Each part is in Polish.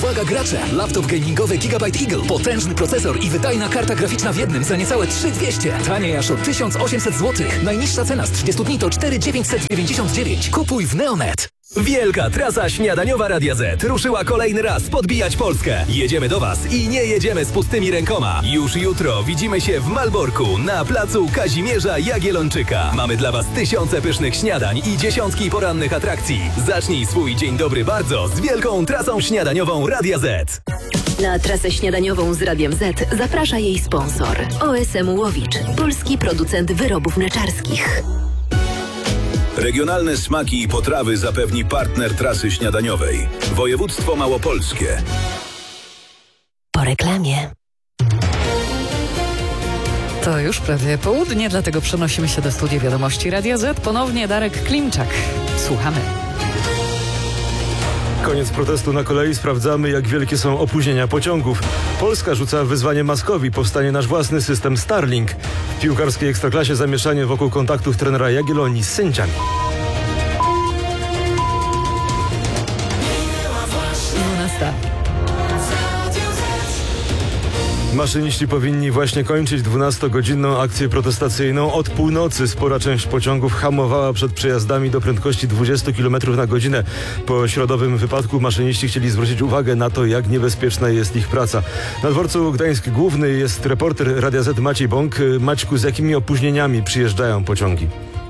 Uwaga gracze! Laptop gamingowy Gigabyte Eagle. Potężny procesor i wydajna karta graficzna w jednym za niecałe 3200. Taniej aż o 1800 zł. Najniższa cena z 30 dni to 4999. Kupuj w Neonet. Wielka trasa śniadaniowa Radia Z ruszyła kolejny raz podbijać Polskę. Jedziemy do Was i nie jedziemy z pustymi rękoma. Już jutro widzimy się w Malborku na placu Kazimierza Jagiellończyka. Mamy dla Was tysiące pysznych śniadań i dziesiątki porannych atrakcji. Zacznij swój dzień dobry bardzo z wielką trasą śniadaniową Radia Z. Na trasę śniadaniową z Radiem Z zaprasza jej sponsor. OSM Łowicz, polski producent wyrobów mleczarskich. Regionalne smaki i potrawy zapewni partner trasy śniadaniowej. Województwo małopolskie. Po reklamie. To już prawie południe, dlatego przenosimy się do studia wiadomości Radia Z. Ponownie Darek Klimczak. Słuchamy. Koniec protestu na kolei. Sprawdzamy, jak wielkie są opóźnienia pociągów. Polska rzuca wyzwanie Maskowi. Powstanie nasz własny system Starlink. W piłkarskiej ekstraklasie zamieszanie wokół kontaktów trenera Jagiellonii z sędziami. 12. Maszyniści powinni właśnie kończyć 12-godzinną akcję protestacyjną. Od północy spora część pociągów hamowała przed przejazdami do prędkości 20 km na godzinę. Po środowym wypadku maszyniści chcieli zwrócić uwagę na to, jak niebezpieczna jest ich praca. Na dworcu Gdańsk Główny jest reporter Radia Z Maciej Bąk. Maćku, z jakimi opóźnieniami przyjeżdżają pociągi?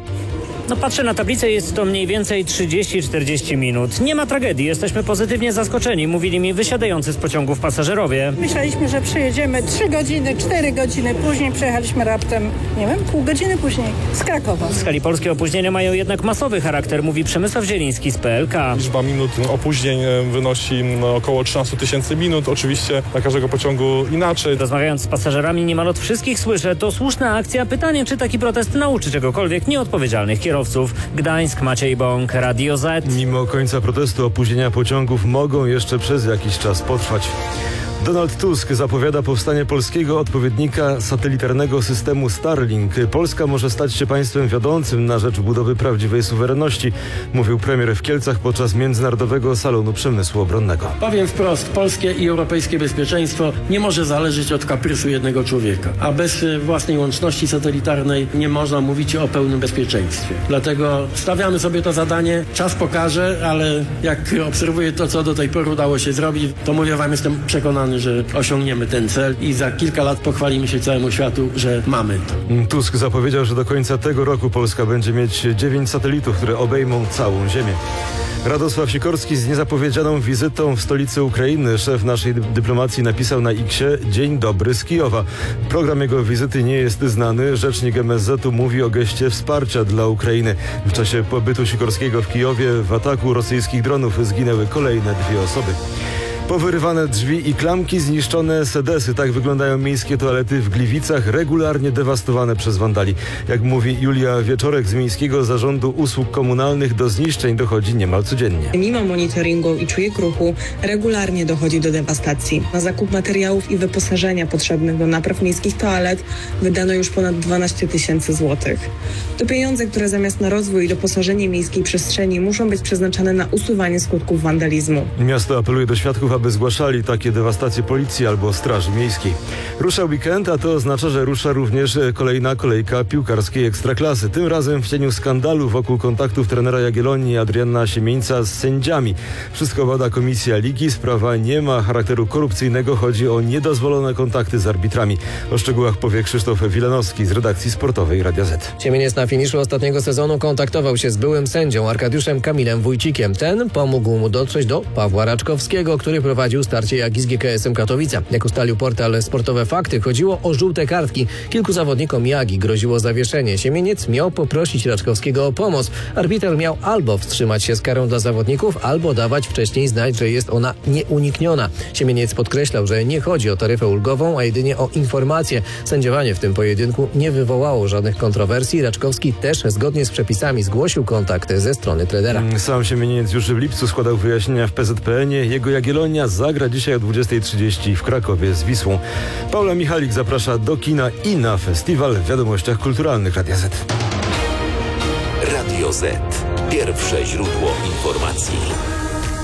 No patrzę na tablicę, jest to mniej więcej 30-40 minut. Nie ma tragedii, jesteśmy pozytywnie zaskoczeni, mówili mi wysiadający z pociągów pasażerowie. Myśleliśmy, że przejedziemy 3 godziny, 4 godziny później, przejechaliśmy raptem, nie wiem, pół godziny później z Krakowa. W skali polskiej opóźnienia mają jednak masowy charakter, mówi Przemysław Zieliński z PLK. Liczba minut opóźnień wynosi około 13 000 minut, oczywiście dla każdego pociągu inaczej. Rozmawiając z pasażerami niemal od wszystkich słyszę, to słuszna akcja, pytanie, czy taki protest nauczy czegokolwiek nieodpowiedzialnych kierowców. Gdańsk, Maciej Bąk, Radio Z. Mimo końca protestu opóźnienia pociągów mogą jeszcze przez jakiś czas potrwać. Donald Tusk zapowiada powstanie polskiego odpowiednika satelitarnego systemu Starlink. Polska może stać się państwem wiodącym na rzecz budowy prawdziwej suwerenności, mówił premier w Kielcach podczas Międzynarodowego Salonu Przemysłu Obronnego. Powiem wprost, polskie i europejskie bezpieczeństwo nie może zależeć od kaprysu jednego człowieka, a bez własnej łączności satelitarnej nie można mówić o pełnym bezpieczeństwie. Dlatego stawiamy sobie to zadanie, czas pokaże, ale jak obserwuję to, co do tej pory udało się zrobić, to mówię wam, jestem przekonany, że osiągniemy ten cel i za kilka lat pochwalimy się całemu światu, że mamy to. Tusk zapowiedział, że do końca tego roku Polska będzie mieć 9 satelitów, które obejmą całą Ziemię. Radosław Sikorski z niezapowiedzianą wizytą w stolicy Ukrainy. Szef naszej dyplomacji napisał na X-ie: dzień dobry z Kijowa. Program jego wizyty nie jest znany. Rzecznik MSZ-u mówi o geście wsparcia dla Ukrainy. W czasie pobytu Sikorskiego w Kijowie w ataku rosyjskich dronów zginęły kolejne 2 osoby. Powyrywane drzwi i klamki, zniszczone sedesy. Tak wyglądają miejskie toalety w Gliwicach, regularnie dewastowane przez wandali. Jak mówi Julia Wieczorek z Miejskiego Zarządu Usług Komunalnych, do zniszczeń dochodzi niemal codziennie. Mimo monitoringu i czujek ruchu regularnie dochodzi do dewastacji. Na zakup materiałów i wyposażenia potrzebnych do napraw miejskich toalet wydano już ponad 12 000 złotych. To pieniądze, które zamiast na rozwój i doposażenie miejskiej przestrzeni muszą być przeznaczane na usuwanie skutków wandalizmu. Miasto apeluje do świadków, aby zgłaszali takie dewastacje policji albo straży miejskiej. Rusza weekend, a to oznacza, że rusza również kolejna kolejka piłkarskiej ekstraklasy. Tym razem w cieniu skandalu wokół kontaktów trenera Jagiellonii Adriana Siemieńca z sędziami. Wszystko bada komisja ligi. Sprawa nie ma charakteru korupcyjnego. Chodzi o niedozwolone kontakty z arbitrami. O szczegółach powie Krzysztof Wilanowski z redakcji sportowej Radia Z. Siemieniec na finiszu ostatniego sezonu kontaktował się z byłym sędzią Arkadiuszem Kamilem Wójcikiem. Ten pomógł mu dotrzeć do Pawła Raczkowskiego, który prowadził starcie Jagi z GKS-em Katowice. Jak ustalił portal Sportowe Fakty, chodziło o żółte kartki. Kilku zawodnikom Jagi groziło zawieszenie. Siemieniec miał poprosić Raczkowskiego o pomoc. Arbiter miał albo wstrzymać się z karą dla zawodników, albo dawać wcześniej znać, że jest ona nieunikniona. Siemieniec podkreślał, że nie chodzi o taryfę ulgową, a jedynie o informację. Sędziowanie w tym pojedynku nie wywołało żadnych kontrowersji. Raczkowski też zgodnie z przepisami zgłosił kontakt ze strony trenera. Sam Siemieniec już w lipcu składał wyjaśnienia w PZPN-ie. Jego Jagiellonia zagra dzisiaj o 20:30 w Krakowie z Wisłą. Paula Michalik zaprasza do kina i na festiwal w Wiadomościach Kulturalnych Radia Z. Radio Z. Pierwsze źródło informacji.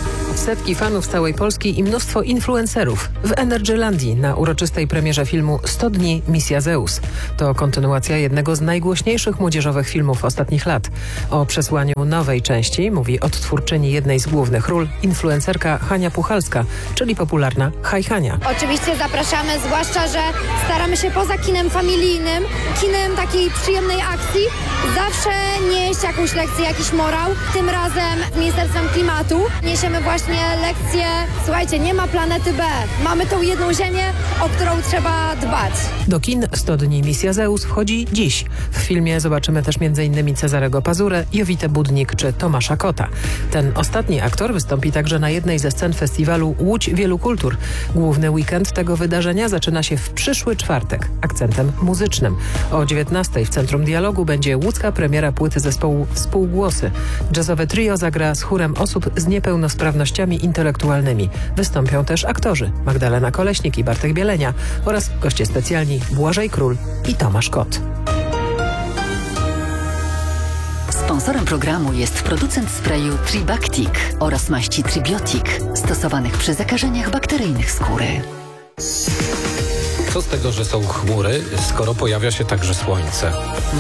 setki fanów z całej Polski i mnóstwo influencerów w Energylandii na uroczystej premierze filmu 100 dni Misja Zeus. To kontynuacja jednego z najgłośniejszych młodzieżowych filmów ostatnich lat. O przesłaniu nowej części mówi odtwórczyni jednej z głównych ról, influencerka Hania Puchalska, czyli popularna Hania. Oczywiście zapraszamy, zwłaszcza, że staramy się poza kinem familijnym, kinem takiej przyjemnej akcji, zawsze nieść jakąś lekcję, jakiś morał. Tym razem z Ministerstwem Klimatu niesiemy właśnie lekcję, słuchajcie, nie ma planety B, mamy tą jedną ziemię, o którą trzeba dbać. Do kin 100 dni Misja Zeus wchodzi dziś. W filmie zobaczymy też m.in. Cezarego Pazurę, Jowitę Budnik czy Tomasza Kota. Ten ostatni aktor wystąpi także na jednej ze scen festiwalu Łódź Wielu Kultur. Główny weekend tego wydarzenia zaczyna się w przyszły czwartek, akcentem muzycznym. O 19:00 w Centrum Dialogu będzie łódzka premiera płyty zespołu Współgłosy. Jazzowe trio zagra z chórem osób z niepełnosprawnościami intelektualnymi. Wystąpią też aktorzy Magdalena Koleśnik i Bartek Bielenia oraz goście specjalni Błażej Król i Tomasz Kot. Sponsorem programu jest producent sprayu Tribactic oraz maści Tribiotic, stosowanych przy zakażeniach bakteryjnych skóry. Co z tego, że są chmury, skoro pojawia się także słońce?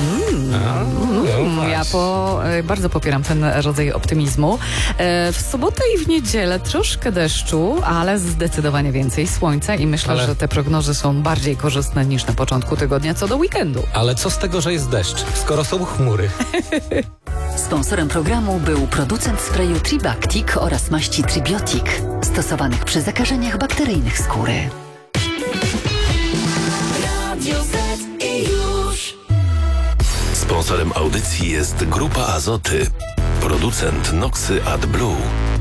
Ja bardzo popieram ten rodzaj optymizmu. W sobotę i w niedzielę troszkę deszczu, ale zdecydowanie więcej słońca i myślę, że te prognozy są bardziej korzystne niż na początku tygodnia co do weekendu. Ale co z tego, że jest deszcz, skoro są chmury? Sponsorem programu był producent sprayu Tribactic oraz maści Tribiotic, stosowanych przy zakażeniach bakteryjnych skóry. Sponsorem audycji jest Grupa Azoty, producent Noxy AdBlue.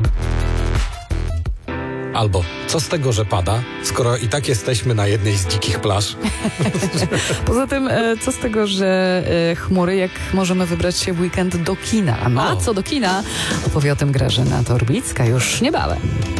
Albo co z tego, że pada, skoro i tak jesteśmy na jednej z dzikich plaż? Poza tym, co z tego, że chmury, jak możemy wybrać się w weekend do kina? A na co do kina? Opowie o tym Grażyna Torbicka już niebawem.